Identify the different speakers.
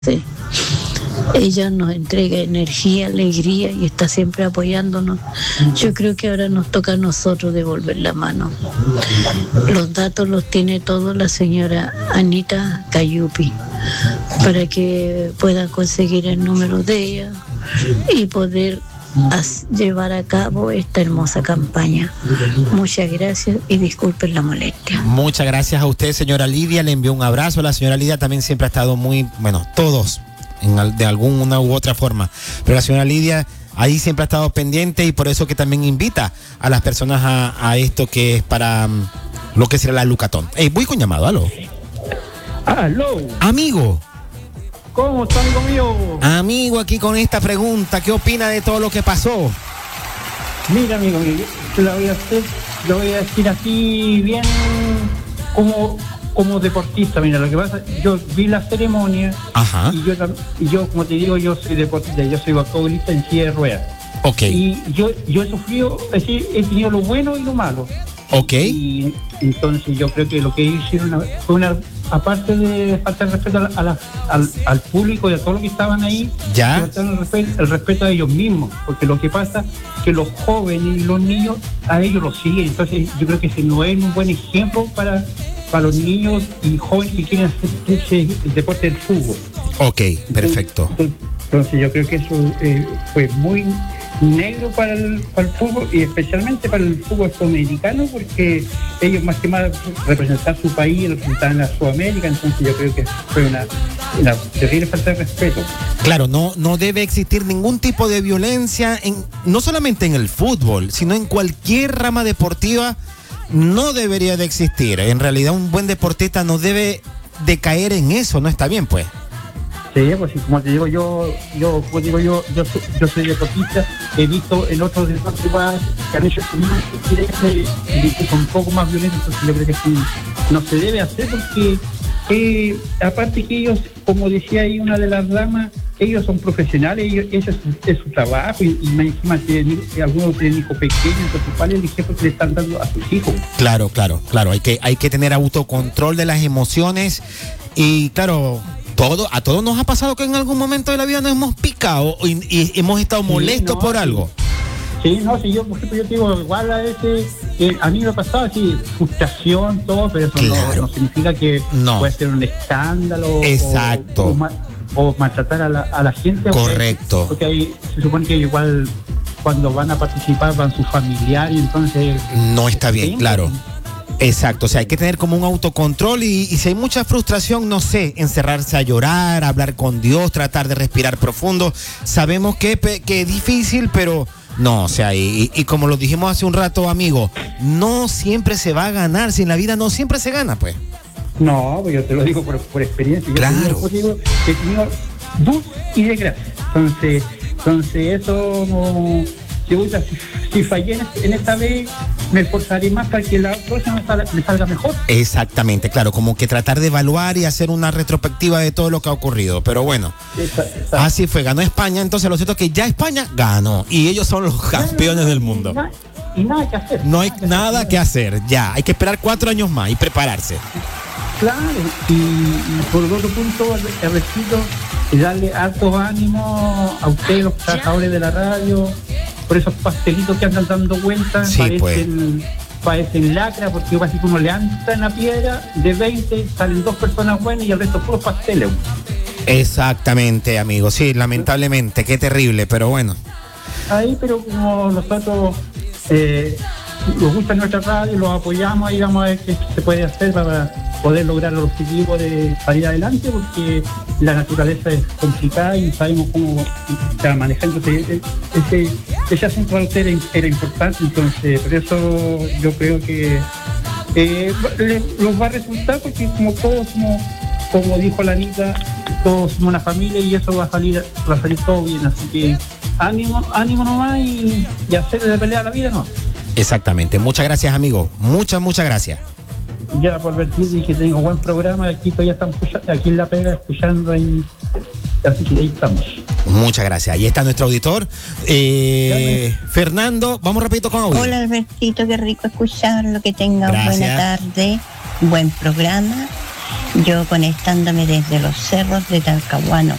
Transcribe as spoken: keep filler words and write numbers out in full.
Speaker 1: Sí. Ella nos entrega energía, alegría y está siempre apoyándonos. Yo creo que ahora nos toca a nosotros devolver la mano. Los datos los tiene todos la señora Anita Cayupi para que puedan conseguir el número de ella y poder llevar a cabo esta hermosa campaña. Muchas gracias y disculpen la molestia.
Speaker 2: Muchas gracias a usted, señora Lidia. Le envío un abrazo. La señora Lidia también siempre ha estado muy, bueno, todos en, de alguna u otra forma, pero la señora Lidia ahí siempre ha estado pendiente y por eso que también invita a las personas a, a esto que es para um, lo que será la Lucatón. Hey, voy con llamado, aló.
Speaker 3: Aló.
Speaker 2: Amigo.
Speaker 3: ¿Cómo está, amigo mío?
Speaker 2: Amigo, aquí con esta pregunta, ¿qué opina de todo lo que pasó?
Speaker 3: Mira, amigo mío, yo la voy a hacer, lo voy a decir así bien como, como deportista. Mira, lo que pasa, yo vi la ceremonia.
Speaker 2: Ajá.
Speaker 3: Y yo, y yo, como te digo, yo soy deportista, yo soy basquetbolista en silla de ruedas.
Speaker 2: Ok.
Speaker 3: Y yo, yo he sufrido, es decir, he tenido lo bueno y lo malo.
Speaker 2: Ok.
Speaker 3: Y entonces yo creo que lo que hicieron fue una, aparte de falta de respeto a la, a la, al, al público y a todos los que estaban ahí,
Speaker 2: ya
Speaker 3: el respeto, el respeto a ellos mismos, porque lo que pasa es que los jóvenes y los niños a ellos los siguen. Entonces yo creo que ese no es un buen ejemplo para, para los niños y jóvenes que quieren hacer ese el deporte del fútbol.
Speaker 2: Ok, perfecto.
Speaker 3: Entonces, entonces yo creo que eso eh, fue muy negro para el, para el fútbol y especialmente para el fútbol sudamericano, porque ellos más que más representan su país, representan a Sudamérica. Entonces yo creo que fue una, una terrible falta de respeto.
Speaker 2: Claro, no, no debe existir ningún tipo de violencia, en, no solamente en el fútbol, sino en cualquier rama deportiva. No debería de existir. En realidad un buen deportista no debe de caer en eso, no está bien, pues.
Speaker 3: Sí, pues como te digo, yo, yo, como digo yo, yo, soy, yo soy deportista, he visto en otros deportes que han hecho que son un poco más violentos, entonces yo creo que sí, no se debe hacer porque eh, aparte que ellos, como decía ahí una de las damas, ellos son profesionales, ellos, ese es, es su trabajo y, y me encima que algunos tienen hijos pequeños, entonces cuál es el ejemplo que le están dando a sus hijos.
Speaker 2: Claro, claro, claro, hay que, hay que tener autocontrol de las emociones y claro, todo, a todos nos ha pasado que en algún momento de la vida nos hemos picado y, y hemos estado molestos sí, no, por algo.
Speaker 3: Sí, no, si yo, por ejemplo, yo digo, igual a veces, eh, a mí me ha pasado así, frustración, todo, pero eso claro. no, no significa que
Speaker 2: no.
Speaker 3: puede ser un escándalo.
Speaker 2: Exacto.
Speaker 3: O, o, o maltratar a la, a la gente.
Speaker 2: Correcto.
Speaker 3: Porque, porque ahí se supone que igual cuando van a participar van sus familiares, entonces...
Speaker 2: No está bien, ¿sí? Claro. Exacto, o sea, hay que tener como un autocontrol y, y si hay mucha frustración, no sé, encerrarse a llorar, hablar con Dios, tratar de respirar profundo. Sabemos que, que es difícil, pero no, o sea, y, y como lo dijimos hace un rato, amigo, no siempre se va a ganar, si en la vida no siempre se gana, pues.
Speaker 3: No, pues yo te lo digo por, por experiencia.
Speaker 2: Claro.
Speaker 3: Yo te digo, he tenido luz y desgracia. Entonces, entonces eso no... Si, si fallé en esta vez, me esforzaré más para que la próxima me salga, me salga mejor.
Speaker 2: Exactamente, claro, como que tratar de evaluar y hacer una retrospectiva de todo lo que ha ocurrido. Pero bueno, exacto, exacto. Así fue, ganó España, entonces lo cierto es que ya España ganó y ellos son los campeones del mundo.
Speaker 3: Y nada, y nada que hacer.
Speaker 2: No hay nada que hacer, ya, hay que esperar cuatro años más y prepararse.
Speaker 3: Claro, y, y por el otro punto, el requisito y darle hartos ánimos a ustedes, los trabajadores de la radio, por esos pastelitos que andan dando vueltas,
Speaker 2: sí,
Speaker 3: parecen,
Speaker 2: pues.
Speaker 3: parecen lacra, porque así como le entran la piedra, de veinte salen dos personas buenas y el resto puros pasteles.
Speaker 2: Exactamente, amigo, sí, lamentablemente, qué terrible, pero bueno.
Speaker 3: Ahí, pero como nosotros eh, nos gusta nuestra radio, los apoyamos, ahí vamos a ver qué se puede hacer para poder lograr los objetivos de salir adelante, porque la naturaleza es complicada y sabemos cómo está manejando ese, ese, ese asunto para usted era, era importante, entonces por eso yo creo que eh, los va a resultar, porque como todos somos, como dijo la Anita, todos somos una familia y eso va a salir, va a salir todo bien, así que ánimo, ánimo nomás y, y hacer de pelea la vida, ¿no?
Speaker 2: Exactamente, muchas gracias, amigo, muchas, muchas gracias.
Speaker 3: Ya por vertir y que tengo buen programa, aquí todavía estamos aquí en La Pega escuchando ahí, así que ahí estamos.
Speaker 2: Muchas gracias, ahí está nuestro auditor eh, Fernando, vamos rapidito con audio.
Speaker 4: Hola Albertito, qué rico escucharlo, que tenga
Speaker 2: gracias.
Speaker 4: Buena tarde, buen programa yo conectándome desde los cerros de Talcahuano.